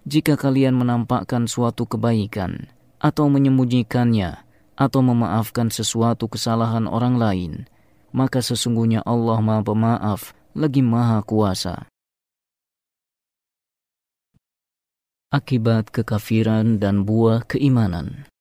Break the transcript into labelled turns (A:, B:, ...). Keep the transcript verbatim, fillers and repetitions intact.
A: Jika kalian menampakkan suatu kebaikan, atau menyembunyikannya, atau memaafkan sesuatu kesalahan orang lain, maka sesungguhnya Allah Maha Pemaaf lagi Maha Kuasa. Akibat kekafiran dan buah keimanan.